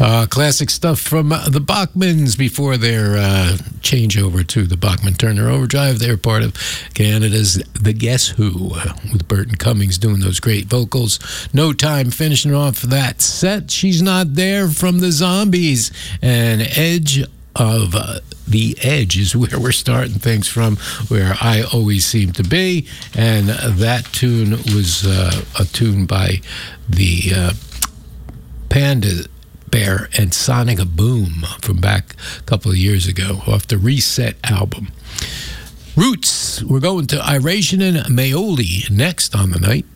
Classic stuff from the Bachmans before their changeover to the Bachman-Turner Overdrive. They're part of Canada's The Guess Who, with Burton Cummings doing those great vocals. No Time finishing off that set. She's Not There from the Zombies. And Edge of the Edge is where we're starting things from, where I always seem to be. And that tune was a tune by the Panda Bear and Sonic Boom from back a couple of years ago off the Reset album. Roots, we're going to Iration and Maoli next on the night.